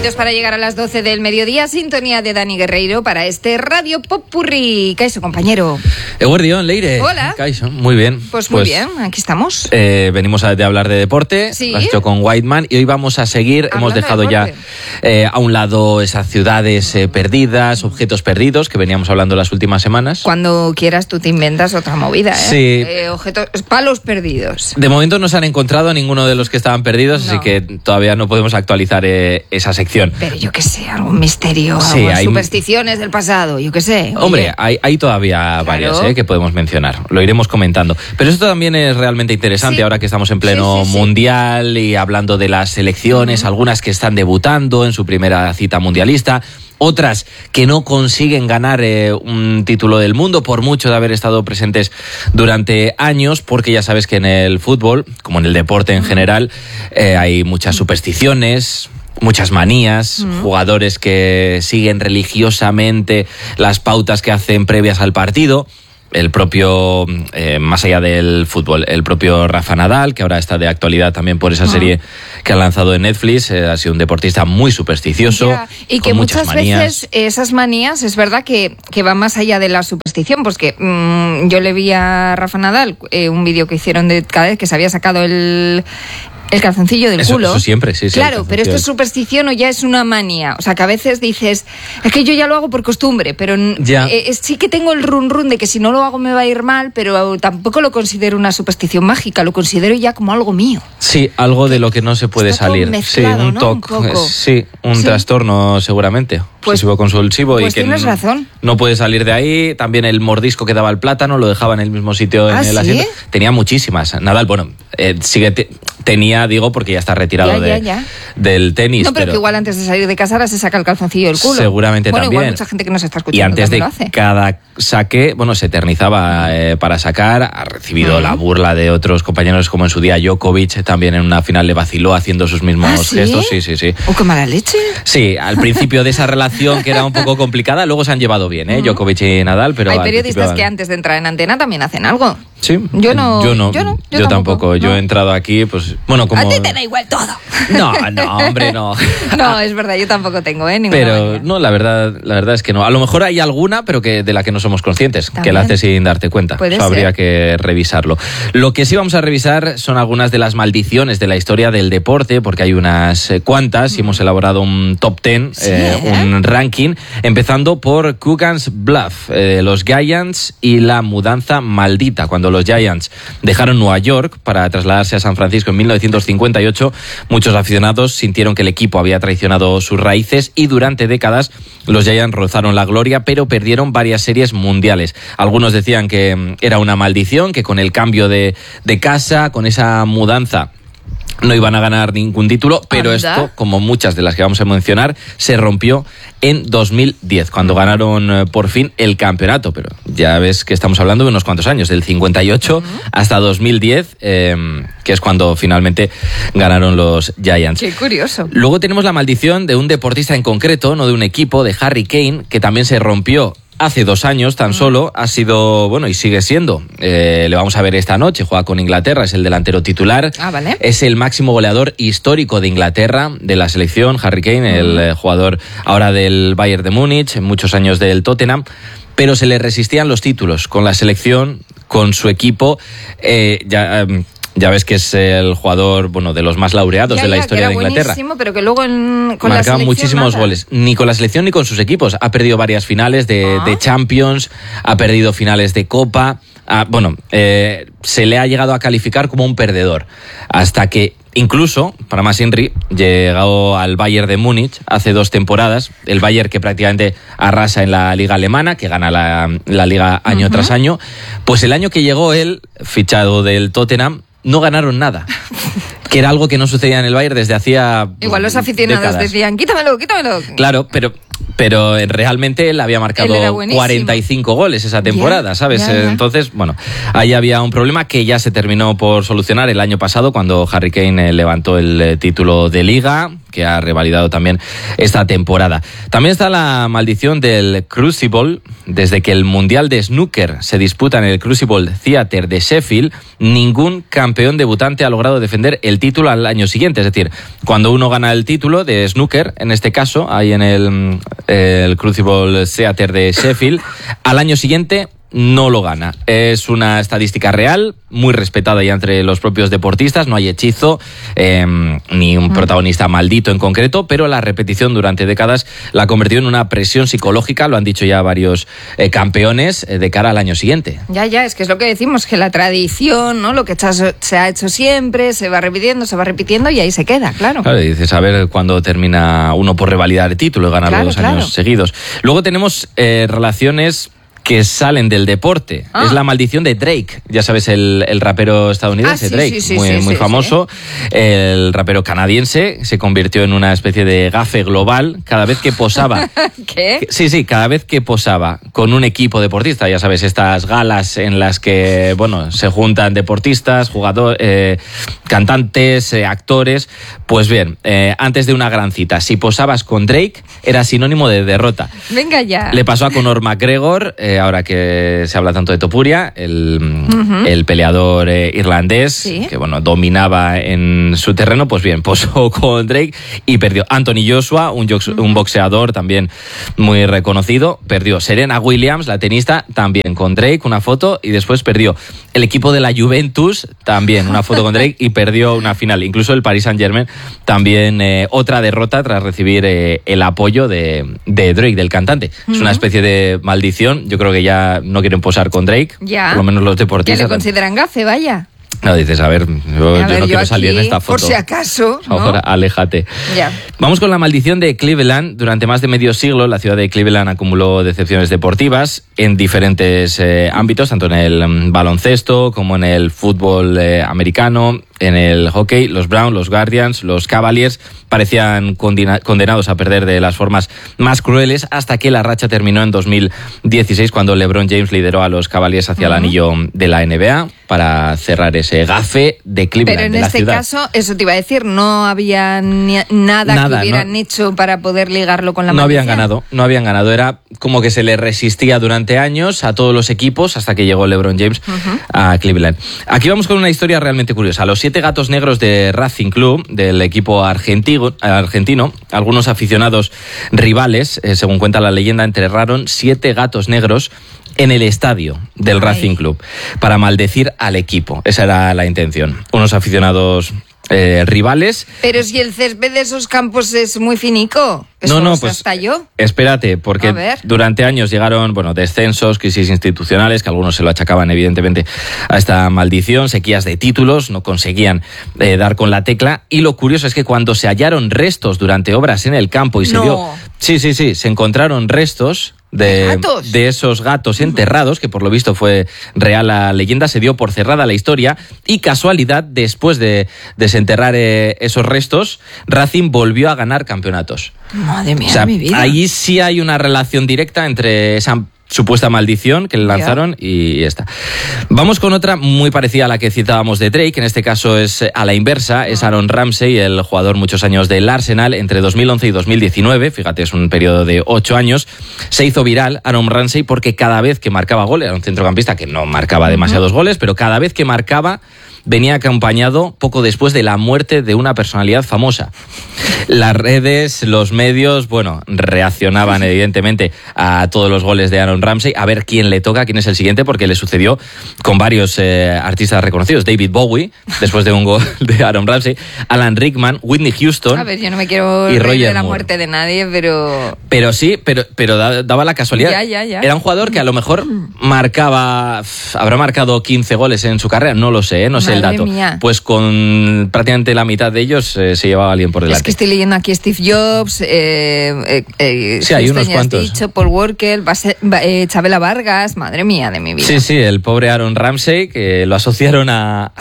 minutitos para llegar a las 12 del mediodía. Sintonía de Dani Guerreiro para este Radio Popurrí. Kaixo, compañero. Eguerdión, Leire. Hola. Kaixo, muy bien. Pues muy bien, aquí estamos. Venimos de hablar de deporte, Sí. lo has hecho con Whiteman, y hoy vamos a seguir. Hablando Hemos dejado de ya deporte. a un lado esas ciudades perdidas, objetos perdidos, que veníamos hablando las últimas semanas. Cuando quieras tú te inventas otra movida, Sí. Objetos, palos perdidos. De momento no se han encontrado a ninguno de los que estaban perdidos, No. así que todavía no podemos actualizar esa sección. Pero yo qué sé, algún misterio, Sí, algo, hay- supersticiones del pasado, yo qué sé. Hombre, hay todavía varias que podemos mencionar. Lo iremos comentando. Pero esto también es realmente interesante Sí. ahora que estamos en pleno Sí. mundial y hablando de las selecciones, algunas que están debutando en su primera cita mundialista, otras que no consiguen ganar un título del mundo por mucho de haber estado presentes durante años, porque ya sabes que en el fútbol, como en el deporte en general, hay muchas supersticiones, muchas manías, jugadores que siguen religiosamente las pautas que hacen previas al partido. El propio, más allá del fútbol, el propio Rafa Nadal, que ahora está de actualidad también por esa serie que ha lanzado en Netflix, ha sido un deportista muy supersticioso. Ya, y que con muchas muchas manías. veces esas manías es verdad que van más allá de la superstición, pues que yo le vi a Rafa Nadal un vídeo que hicieron de cada vez que se había sacado el calzoncillo del Eso- culo. eso siempre, sí, sí, Claro, el pero esto es calzoncillo. superstición o ya es una manía. O sea, que a veces dices, es que yo ya lo hago por costumbre, pero Ya. sí que tengo el run de que si no lo hago me va a ir mal, pero tampoco lo considero una superstición mágica, lo considero ya como algo mío. Sí, algo de lo que no se puede Está todo salir. mezclado, sí, un ¿no? TOC. Un poco. Sí, un Sí. trastorno seguramente. Pues- Obsesivo compulsivo pues y que tienes razón. no puede salir de ahí. También el mordisco que daba el plátano lo dejaba en el mismo sitio en ¿Ah, el sí? asiento. Tenía muchísimas. Nadal, bueno, tenía, digo, porque ya está retirado Ya. del tenis. No, pero que igual antes de salir de casa ahora se saca el calzoncillo del culo. Seguramente bueno, también. Igual mucha gente que nos está escuchando Y antes de también lo hace. cada saque, bueno, se eternizaba para sacar. Ha recibido la burla de otros compañeros, como en su día Djokovic, también en una final le vaciló haciendo sus mismos ¿Ah, sí? gestos. Sí. ¡Oh, qué mala leche! Sí, al principio de esa relación que era un poco complicada, luego se han llevado bien, Djokovic y Nadal, pero Hay al periodistas principio- que antes de entrar en antena también hacen algo. Sí, Yo no. Yo tampoco. Yo he entrado aquí, pues, bueno, como... A ti te da igual todo. No, hombre, no. No, es verdad, yo tampoco tengo, ninguna Pero manía. no, la verdad es que no. A lo mejor hay alguna, pero que de la que no somos conscientes, que También. la haces sin darte cuenta. Puede Eso habría ser. que revisarlo. Lo que sí vamos a revisar son algunas de las maldiciones de la historia del deporte, porque hay unas cuantas y hemos elaborado un top 10, Sí, un ranking, empezando por Coogan's Bluff, los Giants y la mudanza maldita. Cuando los Giants dejaron Nueva York para trasladarse a San Francisco en 1958, muchos aficionados sintieron que el equipo había traicionado sus raíces y durante décadas los Giants rozaron la gloria, pero perdieron varias series mundiales. Algunos decían que era una maldición, que con el cambio de casa, con esa mudanza, no iban a ganar ningún título, pero Anda. esto, como muchas de las que vamos a mencionar, se rompió en 2010, cuando ganaron por fin el campeonato. Pero ya ves que estamos hablando de unos cuantos años, del 58 hasta 2010, que es cuando finalmente ganaron los Giants. Qué curioso. Luego tenemos la maldición de un deportista en concreto, no de un equipo, de Harry Kane, que también se rompió hace 2 años tan solo. Ha sido, bueno, y sigue siendo. Le vamos a ver esta noche, juega con Inglaterra, es el delantero titular. Ah, vale. Es el máximo goleador histórico de Inglaterra, de la selección, Harry Kane, el jugador ahora del Bayern de Múnich, muchos años del Tottenham. Pero se le resistían los títulos con la selección, con su equipo. Ya ves que es el jugador, bueno, de los más laureados de la historia de Inglaterra. Buenísimo, pero que luego con la Marcaba selección muchísimos nada. goles, ni con la selección ni con sus equipos. Ha perdido varias finales de Champions, ha perdido finales de Copa. Se le ha llegado a calificar como un perdedor. Hasta que incluso, para más Henry, llegó al Bayern de Múnich hace 2 temporadas. El Bayern que prácticamente arrasa en la liga alemana, que gana la liga año tras año. Pues el año que llegó él, fichado del Tottenham, no ganaron nada. Que era algo que no sucedía en el Bayern desde hacía Igual los aficionados décadas. decían, quítamelo. Claro, pero realmente él había marcado Él era buenísimo. 45 goles esa temporada, Ya, ¿sabes? ya. Entonces, bueno, ahí había un problema que ya se terminó por solucionar el año pasado cuando Harry Kane levantó el título de Liga, que ha revalidado también esta temporada. También está la maldición del Crucible. Desde que el Mundial de Snooker se disputa en el Crucible Theatre de Sheffield, ningún campeón debutante ha logrado defender el título al año siguiente. Es decir, cuando uno gana el título de Snooker, en este caso, ahí en el Crucible Theatre de Sheffield, al año siguiente no lo gana. Es una estadística real, muy respetada ya entre los propios deportistas, no hay hechizo, ni un protagonista maldito en concreto, pero la repetición durante décadas la ha convertido en una presión psicológica, lo han dicho ya varios campeones, de cara al año siguiente. Ya, es que es lo que decimos, que la tradición, ¿no? Lo que se ha hecho siempre, se va repitiendo y ahí se queda, claro. Claro, dices, a ver cuándo termina uno por revalidar el título y ganarlo 2 años seguidos. Luego tenemos relaciones que salen del deporte. Es la maldición de Drake. Ya sabes, el rapero estadounidense, Drake, muy famoso. Sí. El rapero canadiense se convirtió en una especie de gafe global cada vez que posaba. ¿Qué? Sí, cada vez que posaba con un equipo deportista. Ya sabes, estas galas en las que, bueno, se juntan deportistas, jugadores, cantantes, actores. Pues bien, antes de una gran cita, si posabas con Drake, era sinónimo de derrota. Venga ya. Le pasó a Conor McGregor, ahora que se habla tanto de Topuria, el peleador irlandés, que bueno, dominaba en su terreno, pues bien, posó con Drake y perdió. Anthony Joshua, un boxeador también muy reconocido, perdió. Serena Williams, la tenista, también con Drake, una foto, y después perdió. El equipo de la Juventus, también una foto con Drake, y perdió una final. Incluso el Paris Saint-Germain, también otra derrota tras recibir el apoyo de Drake, del cantante. Es una especie de maldición. Yo creo que ya no quieren posar con Drake, por lo menos los deportistas. Ya le consideran gafe, vaya. No, dices, a ver, yo no quiero salir en esta foto. Por si acaso, ¿no? Ahora, aléjate. Ya. Vamos con la maldición de Cleveland. Durante más de medio siglo, la ciudad de Cleveland acumuló decepciones deportivas en diferentes ámbitos, tanto en el baloncesto como en el fútbol americano, en el hockey. Los Browns, los Guardians, los Cavaliers parecían condenados a perder de las formas más crueles, hasta que la racha terminó en 2016, cuando LeBron James lideró a los Cavaliers hacia el anillo de la NBA para cerrar ese gafe de Cleveland. Pero en de la este ciudad. caso, eso te iba a decir, no había nada que hubieran hecho para poder ligarlo con la maldición. No habían ganado. Era como que se le resistía durante años a todos los equipos hasta que llegó LeBron James a Cleveland. Aquí vamos con una historia realmente curiosa. Los 7 gatos negros de Racing Club, del equipo argentino, algunos aficionados rivales, según cuenta la leyenda, enterraron 7 gatos negros en el estadio del Racing Club para maldecir al equipo. Esa era la intención. Unos aficionados rivales. Pero si el césped de esos campos es muy finico, eso no, se estalló. Espérate, porque durante años llegaron, descensos, crisis institucionales, que algunos se lo achacaban evidentemente a esta maldición, sequías de títulos, no conseguían dar con la tecla, y lo curioso es que cuando se hallaron restos durante obras en el campo y se vio... Sí, se encontraron restos de esos gatos enterrados, que por lo visto fue real la leyenda, se dio por cerrada la historia, y casualidad, después de desenterrar esos restos, Racing volvió a ganar campeonatos. Madre mía, o sea, mi vida. Ahí sí hay una relación directa entre esa supuesta maldición que le lanzaron y esta. Vamos con otra muy parecida a la que citábamos de Drake, en este caso es a la inversa, es Aaron Ramsey, el jugador muchos años del Arsenal, entre 2011 y 2019, fíjate, es un periodo de 8 años, se hizo viral Aaron Ramsey porque cada vez que marcaba goles, era un centrocampista que no marcaba demasiados goles, pero cada vez que marcaba venía acompañado poco después de la muerte de una personalidad famosa. Las redes, los medios, reaccionaban evidentemente a todos los goles de Aaron Ramsey, a ver quién le toca, quién es el siguiente, porque le sucedió con varios artistas reconocidos. David Bowie, después de un gol de Aaron Ramsey, Alan Rickman, Whitney Houston. A ver, yo no me quiero reír de la muerte de nadie, pero... Pero daba la casualidad. Ya. Era un jugador que a lo mejor habrá marcado 15 goles en su carrera, no lo sé, no sé el dato. Mía. Pues con prácticamente la mitad de ellos se llevaba a alguien por delante. Es que estoy leyendo aquí Steve Jobs, sí, hay unos cuantos. Dicho, Paul Walker, Chabela Vargas, madre mía de mi vida. Sí, el pobre Aaron Ramsey, que lo asociaron a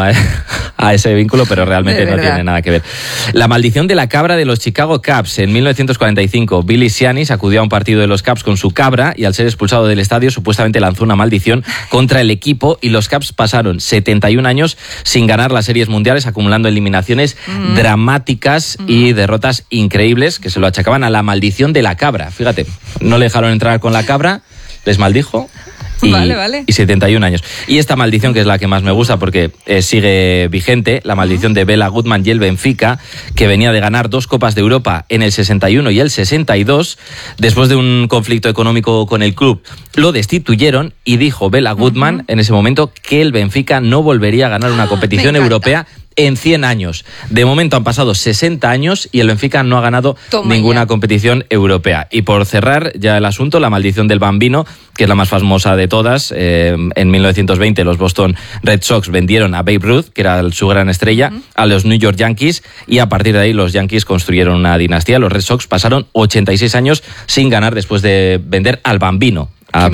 ese vínculo, pero realmente no tiene nada que ver. La maldición de la cabra de los Chicago Cubs. En 1945, Billy Sianis acudió a un partido de los Cubs con su cabra y al ser expulsado del estadio supuestamente lanzó una maldición contra el equipo y los Cubs pasaron 71 años años sin ganar las series mundiales, acumulando eliminaciones dramáticas y derrotas increíbles que se lo achacaban a la maldición de la cabra. Fíjate, no le dejaron entrar con la cabra, les maldijo. Y 71 años. Y esta maldición, que es la que más me gusta porque sigue vigente, la maldición de Bela Goodman y el Benfica, que venía de ganar 2 Copas de Europa en el 61 y el 62, después de un conflicto económico con el club, lo destituyeron y dijo Bela Goodman en ese momento que el Benfica no volvería a ganar una competición europea en 100 años. De momento han pasado 60 años y el Benfica no ha ganado ninguna competición europea. Y por cerrar ya el asunto, la maldición del Bambino, que es la más famosa de todas. En 1920 los Boston Red Sox vendieron a Babe Ruth, que era su gran estrella, a los New York Yankees, y a partir de ahí los Yankees construyeron una dinastía. Los Red Sox pasaron 86 años sin ganar después de vender al Bambino.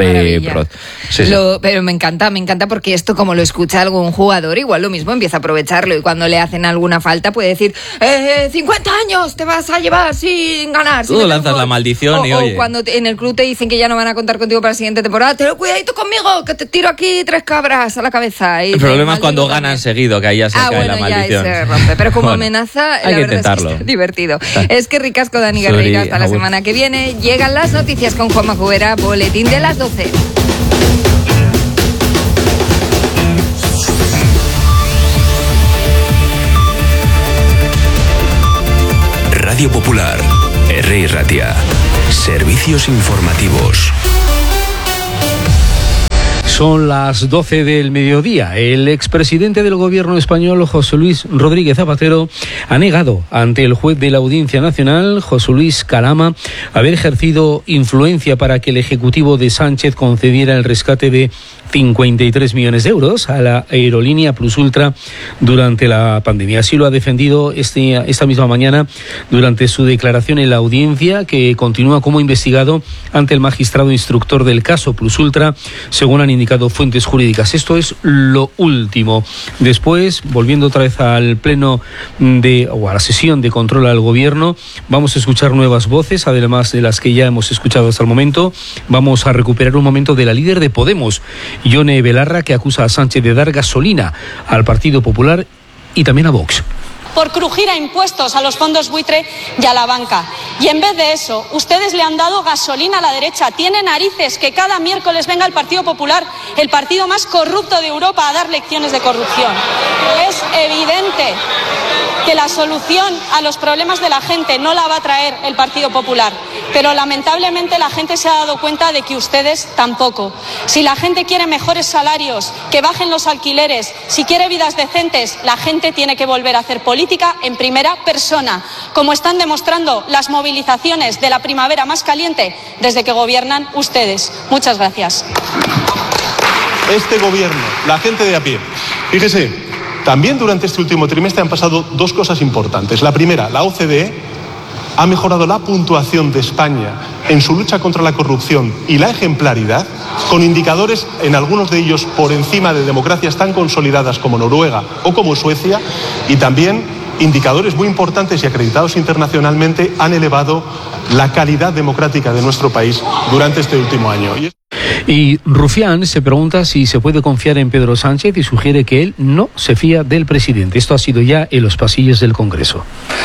Pero me encanta porque esto, como lo escucha algún jugador, igual lo mismo empieza a aprovecharlo, y cuando le hacen alguna falta puede decir 50 años te vas a llevar sin ganar. Tú lanzas la maldición y oye. O cuando en el club te dicen que ya no van a contar contigo para la siguiente temporada, ten cuidadito conmigo, que te tiro aquí 3 cabras a la cabeza. Y el problema es cuando ganan seguido, que ahí ya se cae la maldición. Ya se rompe. Pero como amenaza, hay que intentarlo. Es divertido. Es que ricasco, Dani Garriga. Hasta la semana que viene. Llegan las noticias con Juanma Cubera, boletín de las 12. Radio Popular, R. Ratia. Servicios informativos. Son las 12 del mediodía. El expresidente del gobierno español, José Luis Rodríguez Zapatero, ha negado ante el juez de la Audiencia Nacional, José Luis Calama, haber ejercido influencia para que el ejecutivo de Sánchez concediera el rescate de 53 millones de euros a la aerolínea Plus Ultra durante la pandemia. Así lo ha defendido esta misma mañana durante su declaración en la audiencia, que continúa como investigado ante el magistrado instructor del caso Plus Ultra, según han indicado fuentes jurídicas. Esto es lo último. Después, volviendo otra vez al pleno o a la sesión de control al gobierno, vamos a escuchar nuevas voces, además de las que ya hemos escuchado hasta el momento. Vamos a recuperar un momento de la líder de Podemos, Ione Belarra, que acusa a Sánchez de dar gasolina al Partido Popular y también a Vox. Por crujir a impuestos a los fondos buitre y a la banca. Y en vez de eso, ustedes le han dado gasolina a la derecha. Tiene narices que cada miércoles venga el Partido Popular, el partido más corrupto de Europa, a dar lecciones de corrupción. Es evidente que la solución a los problemas de la gente no la va a traer el Partido Popular. Pero lamentablemente la gente se ha dado cuenta de que ustedes tampoco. Si la gente quiere mejores salarios, que bajen los alquileres, si quiere vidas decentes, la gente tiene que volver a hacer política en primera persona, como están demostrando las movilizaciones de la primavera más caliente desde que gobiernan ustedes. Muchas gracias. Este gobierno, la gente de a pie, fíjese, también durante este último trimestre han pasado 2 cosas importantes. La primera, la OCDE ha mejorado la puntuación de España en su lucha contra la corrupción y la ejemplaridad, con indicadores, en algunos de ellos, por encima de democracias tan consolidadas como Noruega o como Suecia, y también indicadores muy importantes y acreditados internacionalmente han elevado la calidad democrática de nuestro país durante este último año. Y Rufián se pregunta si se puede confiar en Pedro Sánchez y sugiere que él no se fía del presidente. Esto ha sido ya en los pasillos del Congreso.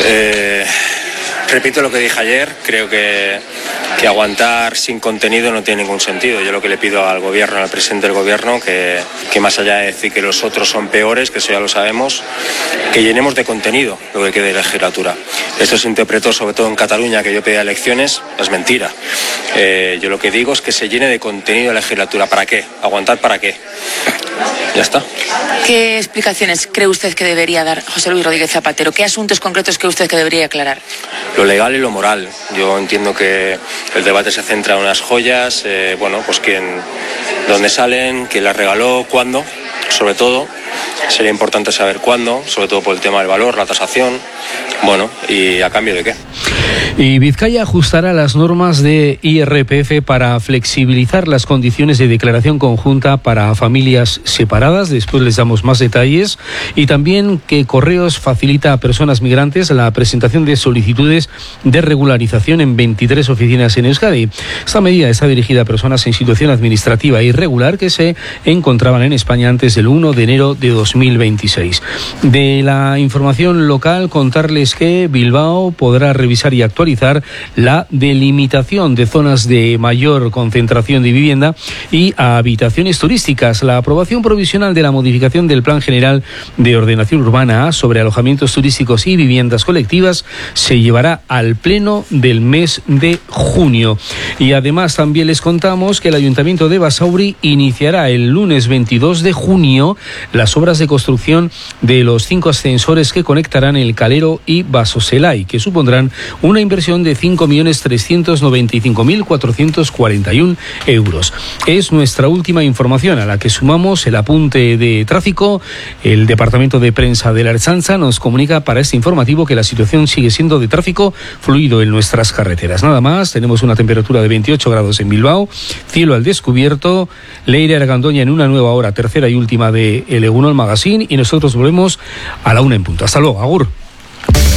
Repito lo que dije ayer, creo que aguantar sin contenido no tiene ningún sentido. Yo lo que le pido al gobierno, al presidente del gobierno, que más allá de decir que los otros son peores, que eso ya lo sabemos, que llenemos de contenido lo que quede de legislatura. Esto se interpretó sobre todo en Cataluña, que yo pedía elecciones, es mentira. Yo lo que digo es que se llene de contenido la legislatura. ¿Para qué? ¿Aguantar para qué? Ya está. ¿Qué explicaciones cree usted que debería dar José Luis Rodríguez Zapatero? ¿Qué asuntos concretos cree usted que debería aclarar? Lo legal y lo moral. Yo entiendo que el debate se centra en unas joyas, pues dónde salen, quién las regaló, cuándo, sobre todo. Sería importante saber cuándo, sobre todo por el tema del valor, la tasación, y a cambio de qué. Y Vizcaya ajustará las normas de IRPF para flexibilizar las condiciones de declaración conjunta para familias separadas. Después les damos más detalles. Y también que Correos facilita a personas migrantes la presentación de solicitudes de regularización en 23 oficinas en Euskadi. Esta medida está dirigida a personas en situación administrativa irregular que se encontraban en España antes del 1 de enero de 2026. De la información local, contarles que Bilbao podrá revisar y actualizar la delimitación de zonas de mayor concentración de vivienda y habitaciones turísticas. La aprobación provisional de la modificación del Plan General de Ordenación Urbana sobre alojamientos turísticos y viviendas colectivas se llevará al pleno del mes de junio. Y además también les contamos que el Ayuntamiento de Basauri iniciará el lunes 22 de junio las obras de construcción de los 5 ascensores que conectarán el Calero y Basoselai, que supondrán una inversión de 5.395.441 euros. Es nuestra última información, a la que sumamos el apunte de tráfico. El Departamento de Prensa de la Ertzaintza nos comunica para este informativo que la situación sigue siendo de tráfico fluido en nuestras carreteras. Nada más, tenemos una temperatura de 28 grados en Bilbao, cielo al descubierto, Leire Argandoña en una nueva hora, tercera y última de El Egunon Magazine, y nosotros volvemos a la 1 en punto. Hasta luego, agur.